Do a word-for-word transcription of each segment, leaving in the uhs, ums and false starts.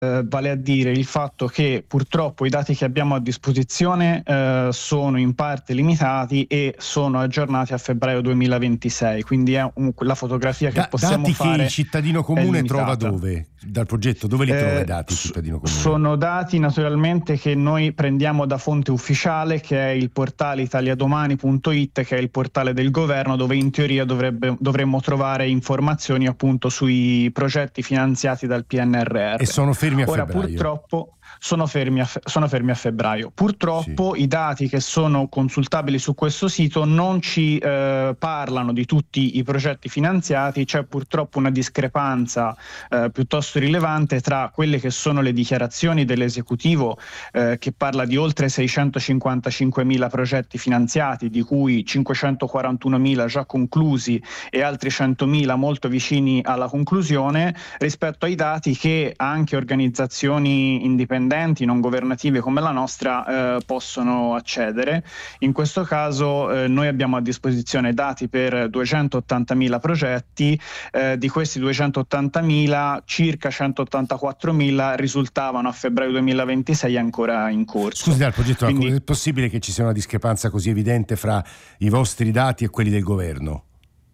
Eh, vale a dire il fatto che purtroppo i dati che abbiamo a disposizione eh, sono in parte limitati e sono aggiornati a febbraio duemilaventisei, quindi è un, la fotografia che Da, possiamo dati che fare il cittadino è comune trova limitata. dove? Dal progetto dove li trova i Eh, dati il s- cittadino comune? sono dati naturalmente che noi prendiamo da fonte ufficiale, che è il portale italiadomani punto it, che è il portale del governo, dove in teoria dovrebbe, dovremmo trovare informazioni appunto sui progetti finanziati dal P N R R. E sono fermi a Ora febbraio. purtroppo sono fermi a, fe- sono fermi a febbraio. Purtroppo Sì. i dati che sono consultabili su questo sito non ci eh, parlano di tutti i progetti finanziati, c'è purtroppo una discrepanza eh, piuttosto rilevante tra quelle che sono le dichiarazioni dell'esecutivo eh, che parla di oltre seicentocinquantacinquemila progetti finanziati, di cui cinquecentoquarantunomila già conclusi e altri centomila molto vicini alla conclusione, rispetto ai dati che anche organizzazioni indipendenti, non governative come la nostra eh, possono accedere. In questo caso eh, noi abbiamo a disposizione dati per duecentottantamila progetti, eh, di questi duecentottantamila circa centottantaquattromila risultavano a febbraio duemilaventisei ancora in corso. Scusi, dal progetto, Quindi, è possibile che ci sia una discrepanza così evidente fra i vostri dati e quelli del governo?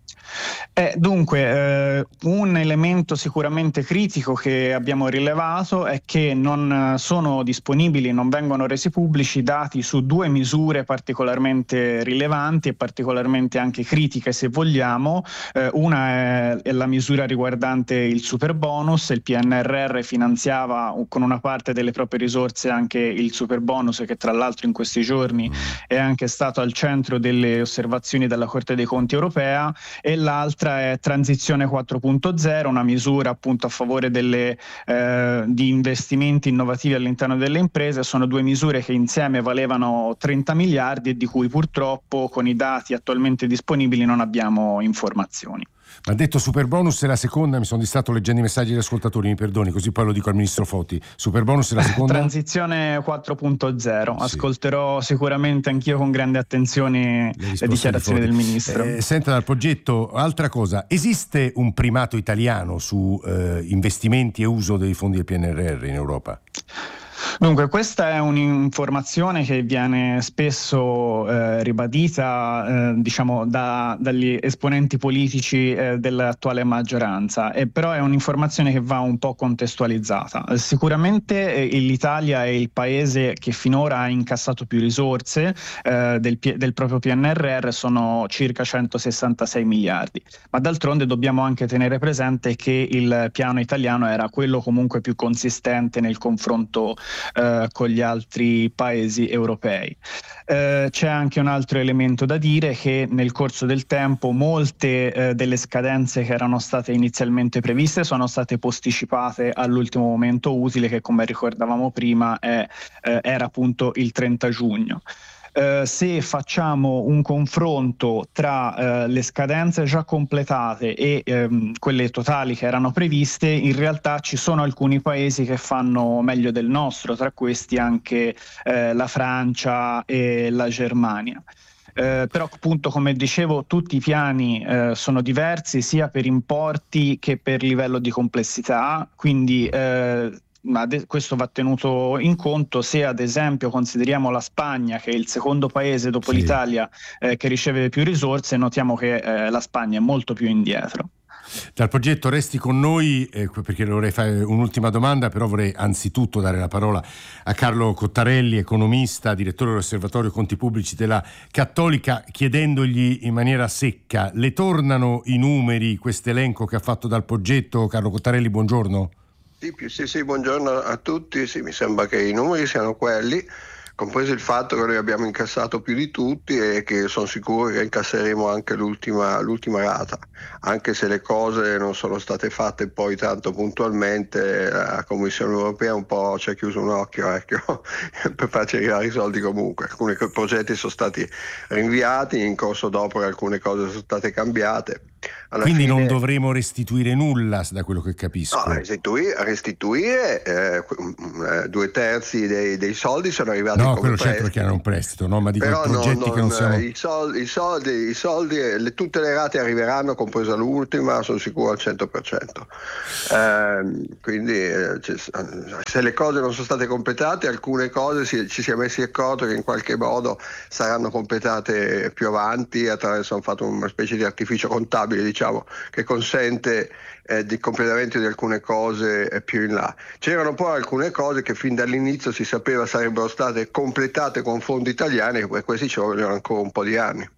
Eh, dunque, eh, un elemento sicuramente critico che abbiamo rilevato è che non sono disponibili, non vengono resi pubblici dati su due misure particolarmente rilevanti e particolarmente anche critiche, se vogliamo. Eh, una è, è la misura riguardante il superbonus. Il P N R R finanziava con una parte delle proprie risorse anche il superbonus, che tra l'altro in questi giorni è anche stato al centro delle osservazioni della Corte dei Conti europea, e l'altra è Transizione quattro punto zero, una misura appunto a favore delle, eh, di investimenti innovativi all'interno delle imprese. Sono due misure che insieme valevano trenta miliardi e di cui purtroppo con i dati attualmente disponibili non abbiamo informazioni. Ma detto superbonus è la seconda, mi sono distratto leggendo i messaggi degli ascoltatori, mi perdoni, così poi lo dico al ministro Foti. Superbonus è la seconda? Transizione quattro punto zero. Sì. Ascolterò sicuramente anch'io con grande attenzione le, le dichiarazioni di del ministro. Eh, senta, dal progetto, altra cosa, esiste un primato italiano su eh, investimenti e uso dei fondi del P N R R in Europa? Dunque, questa è un'informazione che viene spesso eh, ribadita eh, diciamo da, dagli esponenti politici eh, dell'attuale maggioranza, e però è un'informazione che va un po' contestualizzata. Eh, sicuramente eh, l'Italia è il paese che finora ha incassato più risorse eh, del, del proprio P N R R, sono circa centosessantasei miliardi, ma d'altronde dobbiamo anche tenere presente che il piano italiano era quello comunque più consistente nel confronto Eh, con gli altri paesi europei. Eh, c'è anche un altro elemento da dire, che nel corso del tempo molte eh, delle scadenze che erano state inizialmente previste sono state posticipate all'ultimo momento utile, che come ricordavamo prima è, eh, era appunto il trenta giugno. Uh, se facciamo un confronto tra uh, le scadenze già completate e um, quelle totali che erano previste, in realtà ci sono alcuni paesi che fanno meglio del nostro, tra questi anche uh, la Francia e la Germania. Uh, però appunto, come dicevo, tutti i piani uh, sono diversi sia per importi che per livello di complessità, quindi uh, ma questo va tenuto in conto. Se ad esempio consideriamo la Spagna, che è il secondo paese dopo sì. l'Italia eh, che riceve più risorse, notiamo che eh, la Spagna è molto più indietro. Dal progetto resti con noi, eh, perché vorrei fare un'ultima domanda, però vorrei anzitutto dare la parola a Carlo Cottarelli, economista, direttore dell'Osservatorio Conti Pubblici della Cattolica, chiedendogli in maniera secca: le tornano i numeri, questo elenco che ha fatto dal progetto? Carlo Cottarelli, buongiorno. Sì, sì, sì, buongiorno a tutti. Sì, mi sembra che i numeri siano quelli, compreso il fatto che noi abbiamo incassato più di tutti e che sono sicuro che incasseremo anche l'ultima, l'ultima rata, anche se le cose non sono state fatte poi tanto puntualmente. La Commissione Europea un po' ci ha chiuso un occhio, ecco, per farci arrivare i soldi comunque. Alcuni progetti sono stati rinviati in corso d'opera, alcune cose sono state cambiate. Alla Quindi fine, non dovremo restituire nulla, da quello che capisco. No, restituire, restituire eh, due terzi dei, dei soldi sono arrivati no, come quello prestito. certo, perché era un prestito, no? Ma dico Però i progetti non, che non siamo... I soldi, i soldi, i soldi le, tutte le rate arriveranno, compresa l'ultima, sono sicuro al cento per cento. Eh, quindi eh, se le cose non sono state completate, alcune cose si, ci si è messi accorto che in qualche modo saranno completate più avanti attraverso, hanno fatto una specie di artificio contabile, diciamo, che consente eh, di completamento di alcune cose eh, più in là. C'erano poi alcune cose che fin dall'inizio si sapeva sarebbero state completate con fondi italiani, e questi ci vogliono ancora un po' di anni.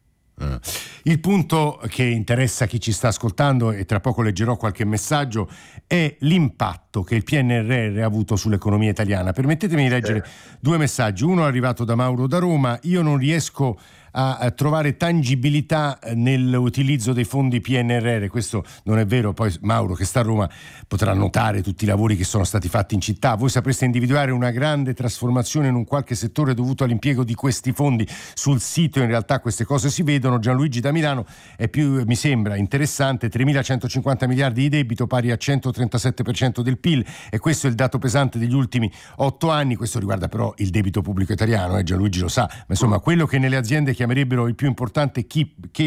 Il punto che interessa chi ci sta ascoltando, e tra poco leggerò qualche messaggio, è l'impatto che il P N R R ha avuto sull'economia italiana. Permettetemi di leggere eh. due messaggi. Uno è arrivato da Mauro da Roma: io non riesco a, a trovare tangibilità nell'utilizzo dei fondi P N R R. Questo non è vero. Poi Mauro, che sta a Roma, potrà notare tutti i lavori che sono stati fatti in città. Voi sapreste individuare una grande trasformazione in un qualche settore dovuto all'impiego di questi fondi? Sul sito in realtà queste cose si vedono. Gianluigi da Milano: è più, mi sembra interessante, tremilacentocinquanta miliardi di debito, pari a centotrentasette per cento del P I L, e questo è il dato pesante degli ultimi otto anni. Questo riguarda però il debito pubblico italiano, eh, Gianluigi lo sa, ma insomma quello che nelle aziende chiamerebbero il più importante K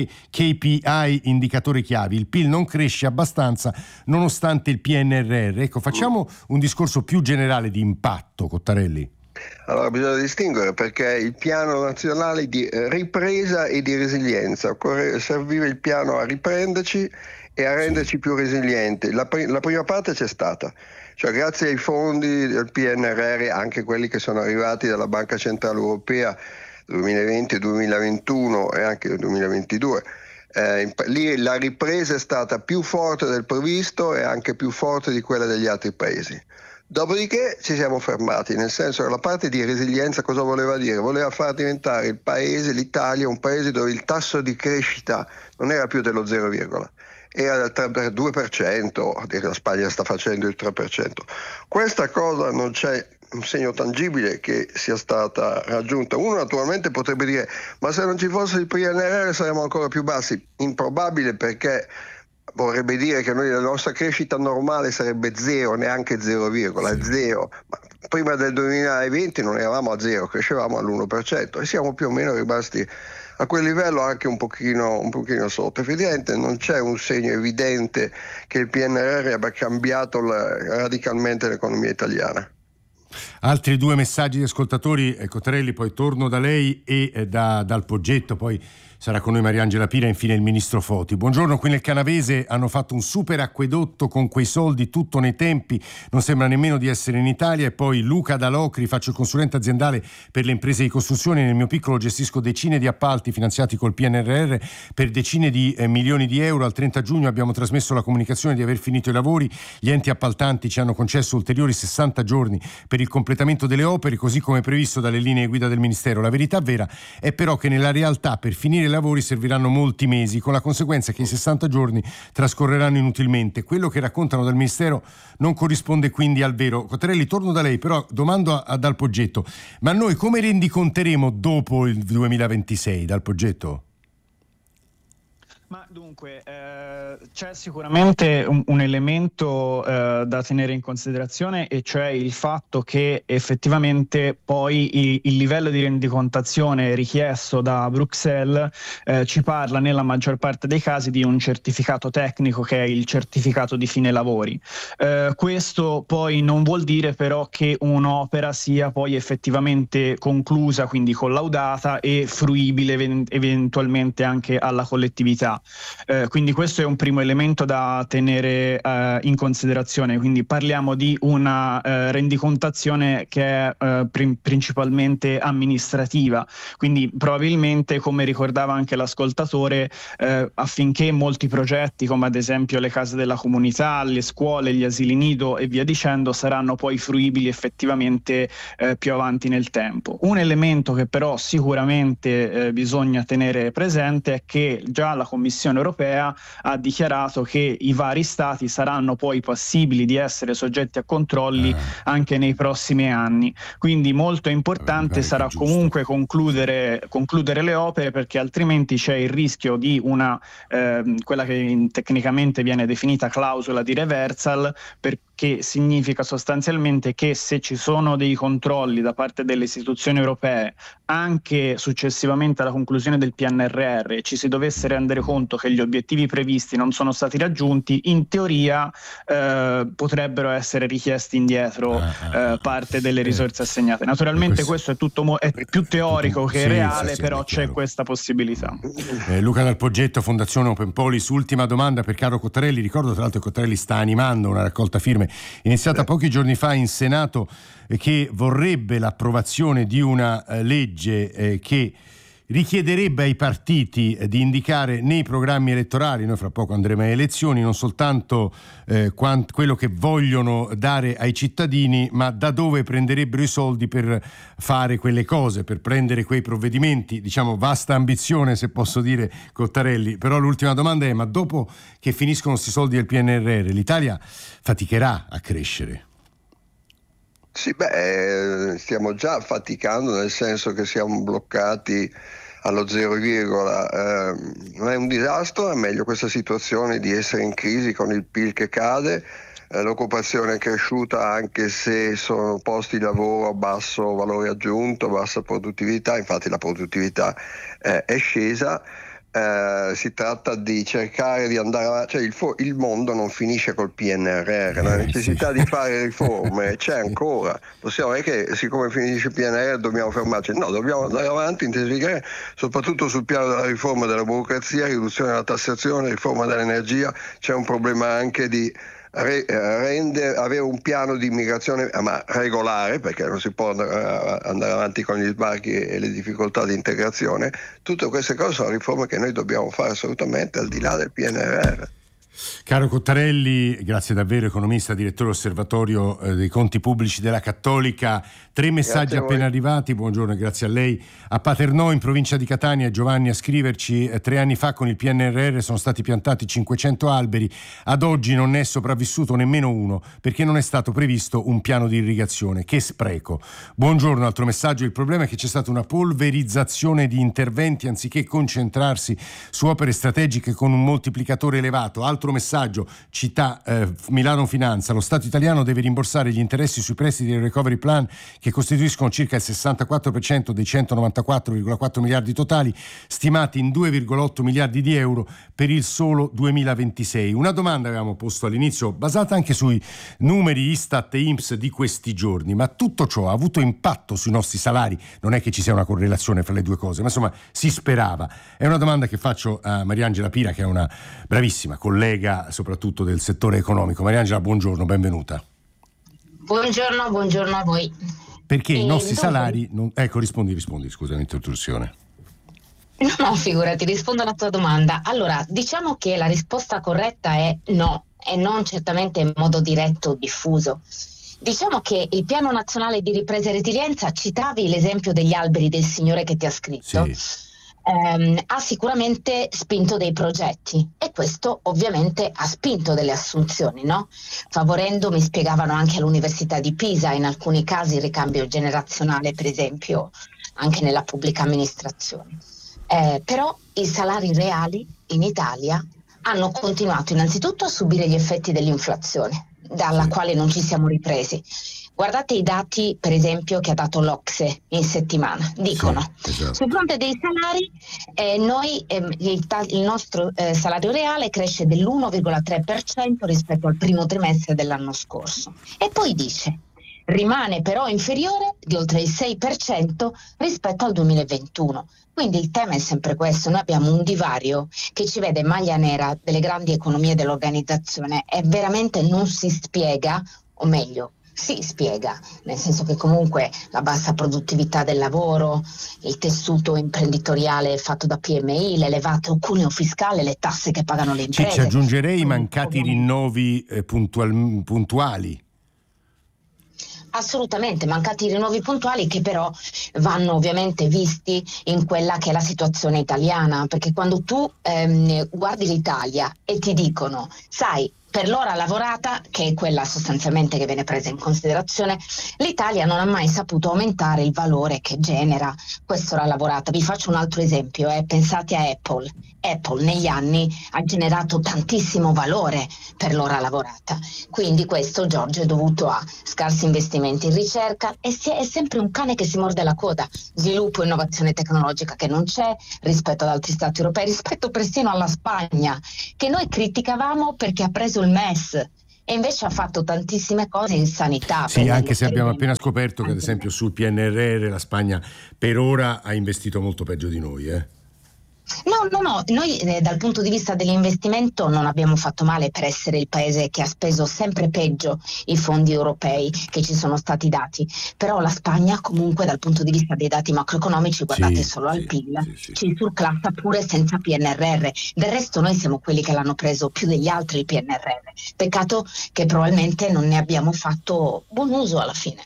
P I, indicatore chiavi. Il P I L non cresce abbastanza nonostante il P N R R. Ecco, facciamo un discorso più generale di impatto, Cottarelli. Allora bisogna distinguere, perché il piano nazionale di ripresa e di resilienza, occorre servire il piano a riprenderci e a renderci più resilienti. La, pr- la prima parte c'è stata, cioè grazie ai fondi del P N R R, anche quelli che sono arrivati dalla Banca Centrale Europea duemilaventi, duemilaventuno e anche nel duemilaventidue. Eh, lì la ripresa è stata più forte del previsto e anche più forte di quella degli altri paesi. Dopodiché ci siamo fermati, nel senso che la parte di resilienza cosa voleva dire? Voleva far diventare il paese, l'Italia, un paese dove il tasso di crescita non era più dello zero, era del due per cento, la Spagna sta facendo il tre per cento. Questa cosa non c'è un segno tangibile che sia stata raggiunta. Uno naturalmente potrebbe dire: ma se non ci fosse il P N R R saremmo ancora più bassi. Improbabile, perché vorrebbe dire che noi la nostra crescita normale sarebbe zero, neanche zero, zero. Ma prima del duemilaventi non eravamo a zero, crescevamo all'uno per cento e siamo più o meno rimasti a quel livello, anche un pochino, un pochino sotto. Evidente, non c'è un segno evidente che il P N R R abbia cambiato la, radicalmente l'economia italiana. Altri due messaggi di ascoltatori, eh, Cottarelli, poi torno da lei e eh, da, dal Poggetto, poi sarà con noi Mariangela Pira e infine il ministro Foti. Buongiorno, qui nel Canavese hanno fatto un super acquedotto con quei soldi, tutto nei tempi, non sembra nemmeno di essere in Italia. E poi Luca da Locri: faccio il consulente aziendale per le imprese di costruzione, nel mio piccolo gestisco decine di appalti finanziati col P N R R per decine di eh, milioni di euro. Al trenta giugno abbiamo trasmesso la comunicazione di aver finito i lavori, gli enti appaltanti ci hanno concesso ulteriori sessanta giorni per il completamento delle opere, così come previsto dalle linee guida del Ministero. La verità vera è però che nella realtà per finire i lavori serviranno molti mesi, con la conseguenza che i sessanta giorni trascorreranno inutilmente. Quello che raccontano dal Ministero non corrisponde quindi al vero. Cottarelli, torno da lei, però domando a, a Dal Poggetto: ma noi come rendiconteremo dopo il duemilaventisei, Dal Poggetto? Ma dunque, eh, c'è sicuramente un, un elemento eh, da tenere in considerazione, e cioè il fatto che effettivamente poi il, il livello di rendicontazione richiesto da Bruxelles eh, ci parla nella maggior parte dei casi di un certificato tecnico, che è il certificato di fine lavori. Eh, questo poi non vuol dire però che un'opera sia poi effettivamente conclusa, quindi collaudata e fruibile event- eventualmente anche alla collettività. Eh, quindi questo è un primo elemento da tenere eh, in considerazione. Quindi parliamo di una eh, rendicontazione che è eh, prim- principalmente amministrativa, quindi probabilmente, come ricordava anche l'ascoltatore, eh, affinché molti progetti, come ad esempio le case della comunità, le scuole, gli asili nido e via dicendo, saranno poi fruibili effettivamente eh, più avanti nel tempo. Un elemento che però sicuramente eh, bisogna tenere presente è che già la Commissione Europea Europea ha dichiarato che i vari stati saranno poi passibili di essere soggetti a controlli ah. anche nei prossimi anni. Quindi molto importante sarà comunque concludere, concludere le opere, perché altrimenti c'è il rischio di una eh, quella che tecnicamente viene definita clausola di reversal, perché significa sostanzialmente che se ci sono dei controlli da parte delle istituzioni europee anche successivamente alla conclusione del P N R R e ci si dovesse rendere conto che gli obiettivi previsti non sono stati raggiunti, in teoria eh, potrebbero essere richiesti indietro eh, parte delle risorse assegnate. Naturalmente questo è tutto mo- è più teorico che sì, reale, sì, sì, però c'è questa possibilità. Eh, Luca Dal Poggetto, Fondazione Open Polis, ultima domanda per Caro Cottarelli. Ricordo tra l'altro che Cottarelli sta animando una raccolta firme iniziata pochi giorni fa in Senato eh, che vorrebbe l'approvazione di una eh, legge eh, che richiederebbe ai partiti eh, di indicare nei programmi elettorali, noi fra poco andremo alle elezioni, non soltanto eh, quant- quello che vogliono dare ai cittadini, ma da dove prenderebbero i soldi per fare quelle cose, per prendere quei provvedimenti. Diciamo vasta ambizione, se posso dire, Cottarelli. Però l'ultima domanda è: ma dopo che finiscono questi soldi del P N R R, l'Italia faticherà a crescere? Sì, beh, stiamo già faticando, nel senso che siamo bloccati allo zero virgola. Eh, non è un disastro, è meglio questa situazione di essere in crisi con il P I L che cade, eh, l'occupazione è cresciuta anche se sono posti di lavoro a basso valore aggiunto, bassa produttività, infatti la produttività eh, è scesa. Eh, si tratta di cercare di andare avanti, cioè il, fo- il mondo non finisce col P N R R, la necessità di fare riforme c'è ancora. Possiamo dire che siccome finisce il P N R R dobbiamo fermarci? No, dobbiamo andare avanti, intensificare, soprattutto sul piano della riforma della burocrazia, riduzione della tassazione, riforma dell'energia. C'è un problema anche di Re, rende, avere un piano di immigrazione ma regolare, perché non si può andare, andare avanti con gli sbarchi e le difficoltà di integrazione. Tutte queste cose sono riforme che noi dobbiamo fare assolutamente al di là del P N R R. Caro Cottarelli, grazie davvero, economista, direttore osservatorio eh, dei conti pubblici della Cattolica. Tre messaggi appena arrivati, buongiorno e grazie a lei. A Paternò, in provincia di Catania, Giovanni a scriverci: eh, tre anni fa con il P N R R sono stati piantati cinquecento alberi, ad oggi non ne è sopravvissuto nemmeno uno perché non è stato previsto un piano di irrigazione. Che spreco. Buongiorno, altro messaggio: il problema è che c'è stata una polverizzazione di interventi anziché concentrarsi su opere strategiche con un moltiplicatore elevato. Altro messaggio, città eh, Milano Finanza: lo Stato italiano deve rimborsare gli interessi sui prestiti del recovery plan che costituiscono circa il sessantaquattro per cento dei centonovantaquattro virgola quattro miliardi totali, stimati in due virgola otto miliardi di euro per il solo duemilaventisei. Una domanda avevamo posto all'inizio, basata anche sui numeri Istat e I N P S di questi giorni: ma tutto ciò ha avuto impatto sui nostri salari? Non è che ci sia una correlazione fra le due cose, ma insomma si sperava. È una domanda che faccio a Mariangela Pira, che è una bravissima collega soprattutto del settore economico. Mariangela, buongiorno, benvenuta. Buongiorno, buongiorno a voi. Perché e i nostri dopo... salari non... ecco rispondi rispondi scusa l'interruzione. No, no, figurati, rispondo alla tua domanda. Allora, diciamo che la risposta corretta è no, e non certamente in modo diretto o diffuso. Diciamo che il Piano Nazionale di Ripresa e Resilienza, citavi l'esempio degli alberi del signore che ti ha scritto, sì. ehm, ha sicuramente spinto dei progetti, e questo ovviamente ha spinto delle assunzioni, no? Favorendo, mi spiegavano anche all'Università di Pisa, in alcuni casi il ricambio generazionale, per esempio anche nella pubblica amministrazione. Eh, però i salari reali in Italia hanno continuato innanzitutto a subire gli effetti dell'inflazione, dalla quale non ci siamo ripresi. Guardate i dati, per esempio, che ha dato l'Ocse in settimana. Dicono, sì, esatto. Sul fronte dei salari, eh, noi, eh, il, il nostro eh, salario reale cresce dell'uno virgola tre per cento rispetto al primo trimestre dell'anno scorso. E poi dice, rimane però inferiore di oltre il sei per cento rispetto al duemilaventuno. Quindi il tema è sempre questo: noi abbiamo un divario che ci vede maglia nera delle grandi economie dell'organizzazione, e veramente non si spiega, o meglio, si spiega, nel senso che comunque la bassa produttività del lavoro, il tessuto imprenditoriale fatto da P M I, l'elevato cuneo fiscale, le tasse che pagano le imprese. Ci, ci aggiungerei i mancati rinnovi eh, puntual, puntuali. Assolutamente, mancati rinnovi puntuali che però vanno ovviamente visti in quella che è la situazione italiana, perché quando tu ehm, guardi l'Italia e ti dicono, sai, per l'ora lavorata, che è quella sostanzialmente che viene presa in considerazione, l'Italia non ha mai saputo aumentare il valore che genera quest'ora lavorata. Vi faccio un altro esempio, eh. Pensate a Apple. Apple negli anni ha generato tantissimo valore per l'ora lavorata, quindi questo, Giorgio, è dovuto a scarsi investimenti in ricerca e si è, è sempre un cane che si morde la coda, sviluppo e innovazione tecnologica che non c'è rispetto ad altri stati europei, rispetto persino alla Spagna, che noi criticavamo perché ha preso il M E S e invece ha fatto tantissime cose in sanità. Sì, anche se abbiamo appena scoperto che ad esempio sul P N R R la Spagna per ora ha investito molto peggio di noi, eh. No, no, no, noi eh, dal punto di vista dell'investimento non abbiamo fatto male per essere il paese che ha speso sempre peggio i fondi europei che ci sono stati dati, però la Spagna comunque dal punto di vista dei dati macroeconomici, guardate sì, solo sì, al P I L, sì, sì. ci surclassa pure senza P N R R, del resto noi siamo quelli che l'hanno preso più degli altri il P N R R, peccato che probabilmente non ne abbiamo fatto buon uso alla fine.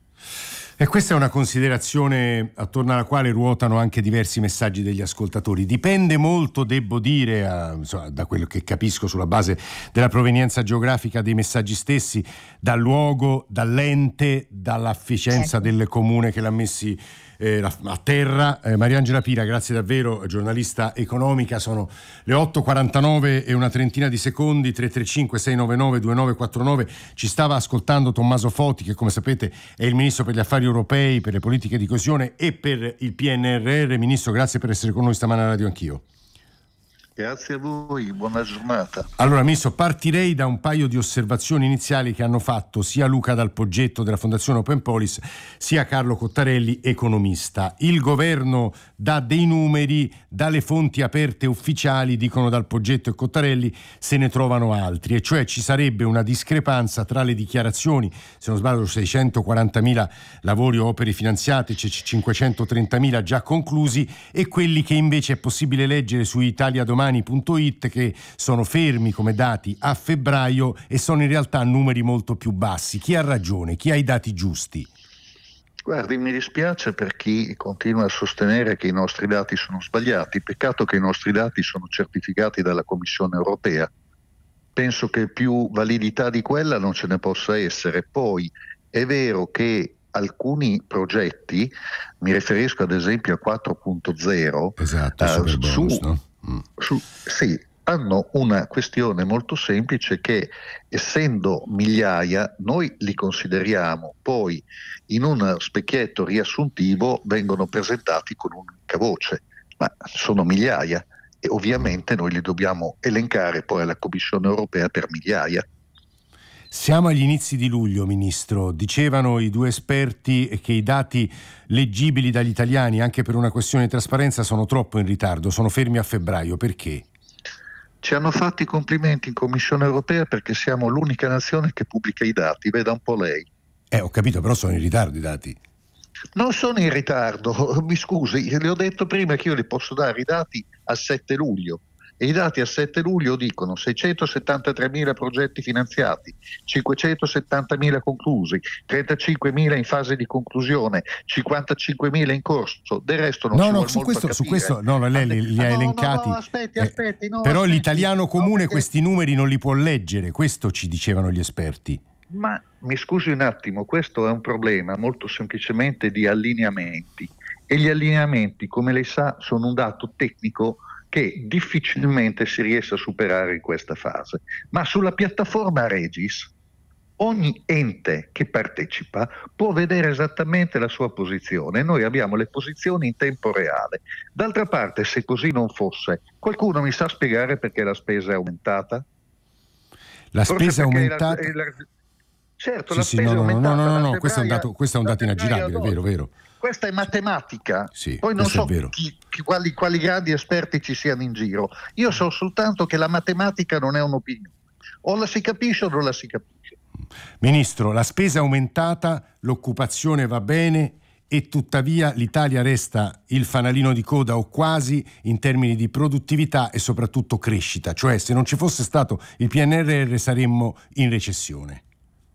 E questa è una considerazione attorno alla quale ruotano anche diversi messaggi degli ascoltatori. Dipende molto, devo dire, a, insomma, da quello che capisco sulla base della provenienza geografica dei messaggi stessi, dal luogo, dall'ente, dall'efficienza Certo. del comune che l'ha messi eh, a terra. Eh, Mariangela Pira, grazie davvero, giornalista economica. Sono le otto e quarantanove e una trentina di secondi. Tre tre cinque sei nove nove due nove quattro nove. Ci stava ascoltando Tommaso Foti, che come sapete è il ministro per gli affari europei, per le politiche di coesione e per il P N R R. Ministro, grazie per essere con noi stamane alla radio anch'io. Grazie a voi, buona giornata. Allora, Ministro, partirei da un paio di osservazioni iniziali che hanno fatto sia Luca Dal Poggetto della Fondazione Open Polis, sia Carlo Cottarelli, economista. Il governo dà dei numeri, dalle fonti aperte ufficiali, dicono Dal Poggetto e Cottarelli, se ne trovano altri, e cioè ci sarebbe una discrepanza tra le dichiarazioni, se non sbaglio seicentoquarantamila lavori o opere finanziate, c'è cinquecentotrentamila già conclusi, e quelli che invece è possibile leggere su Italia Domani punto it, che sono fermi come dati a febbraio e sono in realtà numeri molto più bassi. Chi ha ragione? Chi ha i dati giusti? Guardi, mi dispiace per chi continua a sostenere che i nostri dati sono sbagliati. Peccato che i nostri dati sono certificati dalla Commissione europea. Penso che più validità di quella non ce ne possa essere. Poi è vero che alcuni progetti, mi riferisco ad esempio a quattro punto zero, esatto, uh, Superbonus, su, no? Mm. su, sì, hanno una questione molto semplice, che essendo migliaia noi li consideriamo, poi in uno specchietto riassuntivo vengono presentati con un'unica voce, ma sono migliaia e ovviamente noi li dobbiamo elencare poi alla Commissione europea per migliaia. Siamo agli inizi di luglio, Ministro. Dicevano i due esperti che i dati leggibili dagli italiani, anche per una questione di trasparenza, sono troppo in ritardo, sono fermi a febbraio. Perché? Ci hanno fatto i complimenti in Commissione europea perché siamo l'unica nazione che pubblica i dati, veda un po' lei. Eh, ho capito, però sono in ritardo i dati. Non sono in ritardo, mi scusi, le ho detto prima che io le posso dare i dati al sette luglio. E i dati al sette luglio dicono seicentosettantatremila progetti finanziati, cinquecentosettantamila conclusi, trentacinquemila in fase di conclusione, cinquantacinquemila in corso. Del resto non no, ci no, vuole su molto questo, a su capire. questo no, lei li, li ha no, elencati. No, no, aspetti, aspetti. No, eh, però aspetti. l'italiano comune no, perché... questi numeri non li può leggere, questo ci dicevano gli esperti. Ma mi scusi un attimo, questo è un problema molto semplicemente di allineamenti. E gli allineamenti, come lei sa, sono un dato tecnico che difficilmente si riesce a superare in questa fase. Ma sulla piattaforma Regis ogni ente che partecipa può vedere esattamente la sua posizione. Noi abbiamo le posizioni in tempo reale. D'altra parte, se così non fosse, qualcuno mi sa spiegare perché la spesa è aumentata? La Forse spesa è aumentata? La, la, certo, sì, la sì, spesa no, è no, aumentata. No, no, no, no, no, questo è un dato, questo è un dato inaggirabile, vero, vero. Questa è matematica, sì, poi non so chi, chi, quali, quali grandi esperti ci siano in giro. Io so soltanto che la matematica non è un'opinione, o la si capisce o non la si capisce. Ministro, la spesa è aumentata, l'occupazione va bene e tuttavia l'Italia resta il fanalino di coda o quasi in termini di produttività e soprattutto crescita, cioè se non ci fosse stato il P N R R saremmo in recessione.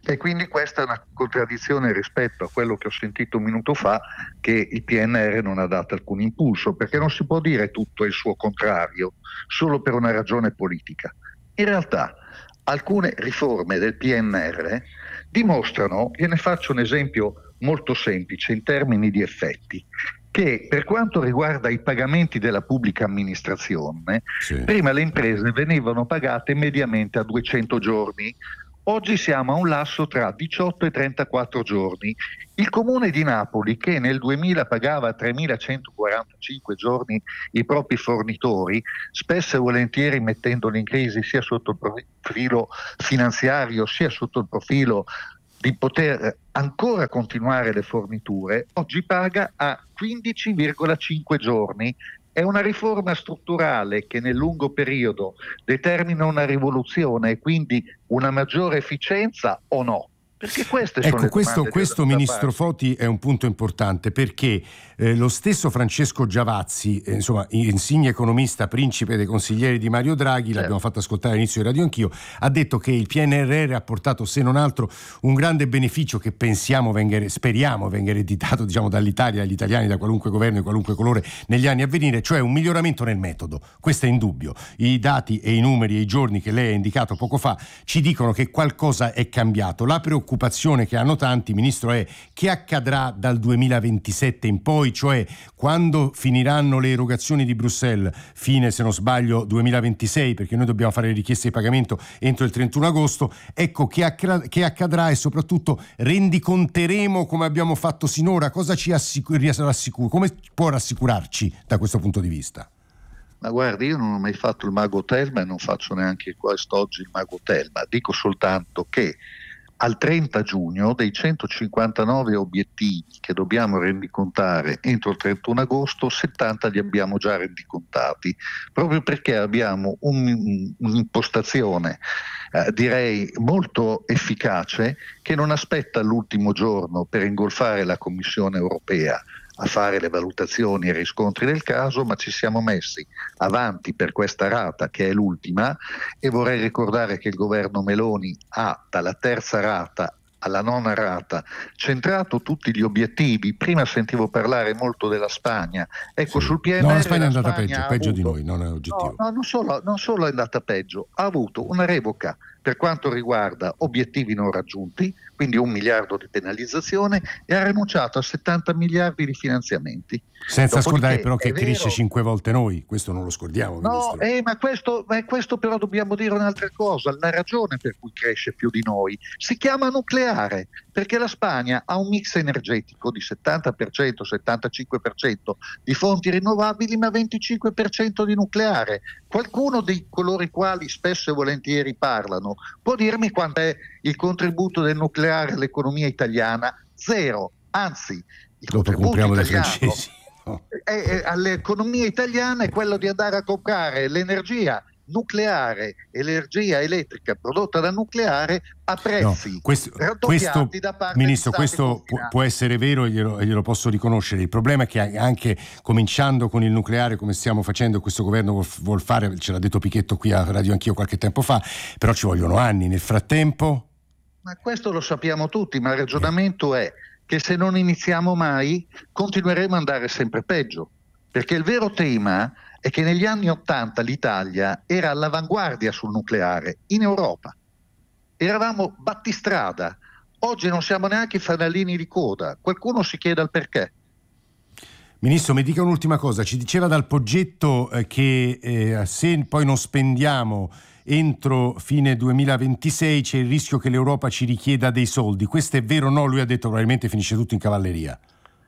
E quindi questa è una contraddizione rispetto a quello che ho sentito un minuto fa, che il P N R non ha dato alcun impulso, perché non si può dire tutto è il suo contrario solo per una ragione politica. In realtà alcune riforme del P N R dimostrano, e ne faccio un esempio molto semplice in termini di effetti, che per quanto riguarda i pagamenti della pubblica amministrazione, sì. Prima le imprese venivano pagate mediamente a duecento giorni. Oggi siamo a un lasso tra diciotto e trentaquattro giorni. Il Comune di Napoli, che nel duemila pagava a tremilacentoquarantacinque giorni i propri fornitori, spesso e volentieri mettendoli in crisi sia sotto il profilo finanziario sia sotto il profilo di poter ancora continuare le forniture, oggi paga a quindici virgola cinque giorni. È una riforma strutturale che nel lungo periodo determina una rivoluzione e quindi una maggiore efficienza o no? Perché queste sono ecco, le questo, questo Ministro parte. Foti è un punto importante, perché eh, lo stesso Francesco Giavazzi, eh, insomma, insigne economista, principe dei consiglieri di Mario Draghi, certo. L'abbiamo fatto ascoltare all'inizio di Radio Anch'io, ha detto che il P N R R ha portato, se non altro, un grande beneficio che pensiamo venga, speriamo venga ereditato, diciamo, dall'Italia, dagli italiani, da qualunque governo di qualunque colore negli anni a venire, cioè un miglioramento nel metodo. Questo è indubbio. I dati e i numeri e i giorni che lei ha indicato poco fa ci dicono che qualcosa è cambiato. La preoccupazione che hanno tanti, Ministro, è che accadrà dal duemilaventisette in poi, cioè quando finiranno le erogazioni di Bruxelles, fine se non sbaglio duemilaventisei, perché noi dobbiamo fare le richieste di pagamento entro il trentuno agosto. Ecco, che, accra- che accadrà e soprattutto rendiconteremo come abbiamo fatto sinora? Cosa ci assicura, rassicura, come può rassicurarci da questo punto di vista? Ma guardi, io non ho mai fatto il mago Telma e non faccio neanche quest'oggi il mago Telma, dico soltanto che al trenta giugno dei centocinquantanove obiettivi che dobbiamo rendicontare entro il trentuno agosto, settanta li abbiamo già rendicontati, proprio perché abbiamo un, un'impostazione eh, direi molto efficace, che non aspetta l'ultimo giorno per ingolfare la Commissione europea a fare le valutazioni e i riscontri del caso, ma ci siamo messi avanti per questa rata che è l'ultima, e vorrei ricordare che il governo Meloni ha dalla terza rata alla nona rata centrato tutti gli obiettivi. Prima sentivo parlare molto della Spagna, ecco, sì. Sul P N R no, la Spagna è andata Spagna peggio, peggio avuto, di noi, non è oggettivo. No, no, non solo, non solo è andata peggio, ha avuto una revoca per quanto riguarda obiettivi non raggiunti, quindi un miliardo di penalizzazione, e ha rinunciato a settanta miliardi di finanziamenti. Senza Dopodiché, scordare però che cresce vero, cinque volte noi, questo non lo scordiamo. No, eh, ma, questo, ma questo però dobbiamo dire un'altra cosa, la ragione per cui cresce più di noi si chiama nucleare, perché la Spagna ha un mix energetico di settanta per cento, settantacinque per cento di fonti rinnovabili, ma venticinque per cento di nucleare. Qualcuno di coloro i quali spesso e volentieri parlano può dirmi quanto è il contributo del nucleare all'economia italiana? Zero, anzi il Dopo contributo compriamo dai italiano francesi. No. è, è, all'economia italiana è quello di andare a comprare l'energia nucleare, energia elettrica prodotta da nucleare a prezzi no, questo, raddoppiati questo, da parte Ministro, di questo può, può essere vero e glielo, glielo posso riconoscere. Il problema è che anche cominciando con il nucleare, come stiamo facendo, questo governo vuol, vuol fare, ce l'ha detto Pichetto qui a Radio Anch'io qualche tempo fa, però ci vogliono anni. Nel frattempo? Ma questo lo sappiamo tutti, ma il ragionamento è che se non iniziamo mai continueremo ad andare sempre peggio, perché il vero tema è che negli anni Ottanta l'Italia era all'avanguardia sul nucleare in Europa, eravamo battistrada, oggi non siamo neanche i fanalini di coda, qualcuno si chiede il perché. Ministro, mi dica un'ultima cosa, ci diceva dal Poggetto eh, che eh, se poi non spendiamo entro fine duemilaventisei c'è il rischio che l'Europa ci richieda dei soldi. Questo è vero o no? Lui ha detto probabilmente finisce tutto in cavalleria.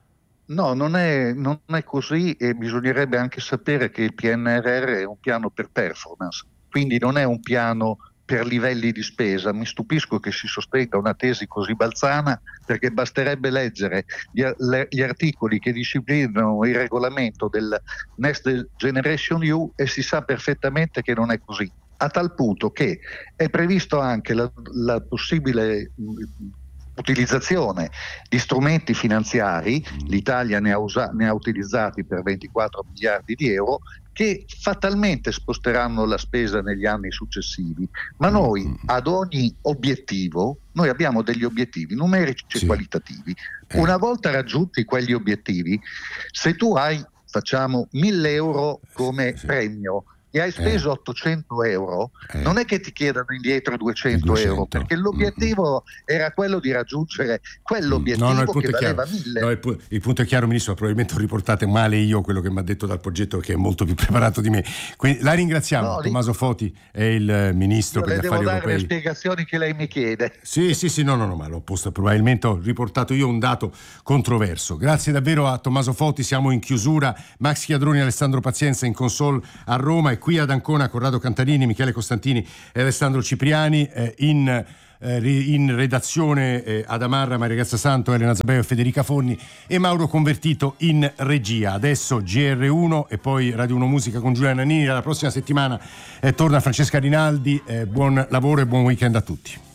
No, non è, non è così, e bisognerebbe anche sapere che il P N R R è un piano per performance, quindi non è un piano per livelli di spesa. Mi stupisco che si sostenga una tesi così balzana, perché basterebbe leggere gli, gli articoli che disciplinano il regolamento del Next Generation E U e si sa perfettamente che non è così, a tal punto che è previsto anche la, la possibile utilizzazione di strumenti finanziari, l'Italia ne ha, usa- ne ha utilizzati per ventiquattro miliardi di euro, che fatalmente sposteranno la spesa negli anni successivi, ma noi ad ogni obiettivo, noi abbiamo degli obiettivi numerici e sì. qualitativi. Una volta raggiunti quegli obiettivi, se tu hai, facciamo, mille euro come sì. premio, e hai speso eh. ottocento euro, eh. non è che ti chiedano indietro duecento, duecento. euro, perché l'obiettivo mm-hmm. era quello di raggiungere quell'obiettivo no, no, che valeva mille. No, il, pu- il punto è chiaro, Ministro, probabilmente ho riportate male io quello che mi ha detto dal progetto, che è molto più preparato di me. Quindi la ringraziamo, no, Tommaso Foti è il Ministro per gli affari europei. Devo dare le spiegazioni che lei mi chiede. Sì, sì, sì, no, no, no, ma l'ho posto, probabilmente ho riportato io un dato controverso. Grazie davvero a Tommaso Foti, siamo in chiusura. Max Chiadroni e Alessandro Pazienza in console a Roma, e qui ad Ancona Corrado Cantarini, Michele Costantini e Alessandro Cipriani, eh, in, eh, in redazione eh, ad Amarra Maria Grazia Santo, Elena Zabeo e Federica Forni, e Mauro Convertito in regia. Adesso G R uno e poi Radio uno Musica con Giulia Nannini. La prossima settimana eh, torna Francesca Rinaldi. Eh, buon lavoro e buon weekend a tutti.